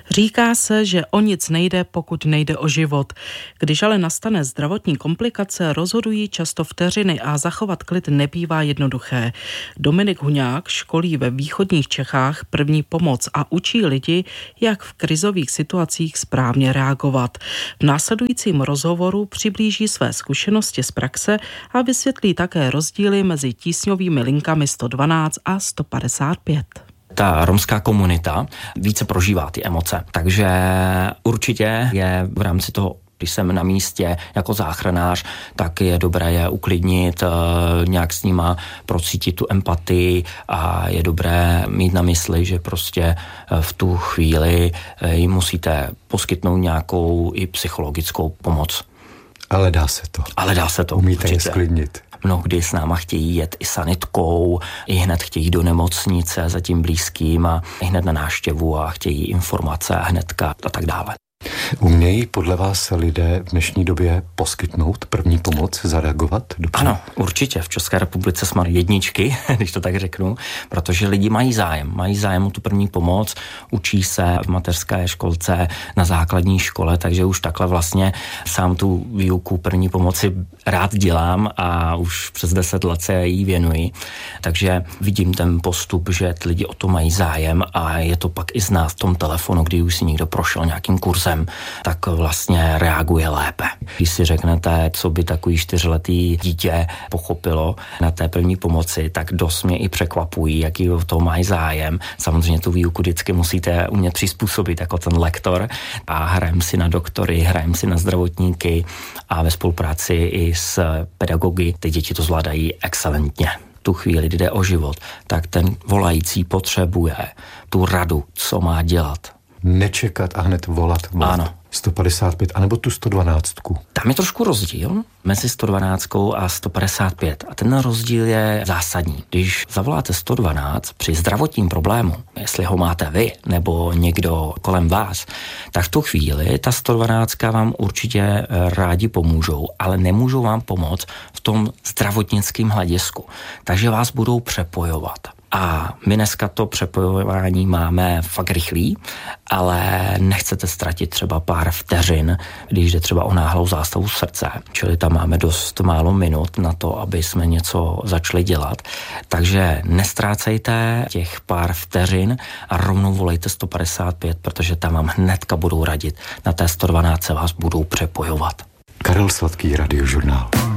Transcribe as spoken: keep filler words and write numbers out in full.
Říká se, že o nic nejde, pokud nejde o život. Když ale nastane zdravotní komplikace, rozhodují často vteřiny a zachovat klid nebývá jednoduché. Dominik Huňák školí ve východních Čechách první pomoc a učí lidi, jak v krizových situacích správně reagovat. V následujícím rozhovoru přiblíží své zkušenosti z praxe a vysvětlí také rozdíly mezi tísňovými linkami sto dvanáct a sto padesát pět. Ta romská komunita více prožívá ty emoce, takže určitě je v rámci toho, když jsem na místě jako záchranář, tak je dobré je uklidnit, nějak s nima procítit tu empatii a je dobré mít na mysli, že prostě v tu chvíli jim musíte poskytnout nějakou i psychologickou pomoc. Ale dá se to. Ale dá se to. Umíte je sklidnit. Mnohdy s náma chtějí jet i sanitkou, i hned chtějí do nemocnice za tím blízkým a i hned na návštěvu a chtějí informace hnedka a tak dále. Umějí podle vás lidé v dnešní době poskytnout první pomoc, zareagovat? Dobře? Ano, určitě. V České republice jsme jedničky, když to tak řeknu, protože lidi mají zájem. Mají zájem o tu první pomoc, učí se v mateřské školce, na základní škole, takže už takhle vlastně sám tu výuku první pomoci rád dělám a už přes deset let se jí věnuji. Takže vidím ten postup, že ty lidi o to mají zájem a je to pak i znát v tom telefonu, kdy už si někdo prošel nějakým kurzem, tak vlastně reaguje lépe. Když si řeknete, co by takový čtyřletý dítě pochopilo na té první pomoci, tak dost mě i překvapují, jaký o to mají zájem. Samozřejmě tu výuku vždycky musíte umět přizpůsobit jako ten lektor a hrajem si na doktory, hrajem si na zdravotníky a ve spolupráci i s pedagogy ty děti to zvládají excelentně. Tu chvíli, kdy jde o život, tak ten volající potřebuje tu radu, co má dělat. Nečekat a hned volat. volat. Ano. sto padesát pět, anebo tu sto dvanáct. Tam je trošku rozdíl mezi sto dvanáct a sto padesát pět a ten rozdíl je zásadní. Když zavoláte sto dvanáct při zdravotním problému, jestli ho máte vy nebo někdo kolem vás, tak v tu chvíli ta sto dvanáct vám určitě rádi pomůžou, ale nemůžou vám pomoct v tom zdravotnickém hledisku. Takže vás budou přepojovat. A my dneska to přepojování máme fakt rychlý, ale nechcete ztratit třeba pár vteřin, když jde třeba o náhlou zástavu srdce. Čili tam máme dost málo minut na to, aby jsme něco začali dělat. Takže nestrácejte těch pár vteřin a rovnou volejte sto padesát pět, protože tam vám hnedka budou radit. Na té sto dvanáct se vás budou přepojovat. Karel Sladký, Radiožurnál.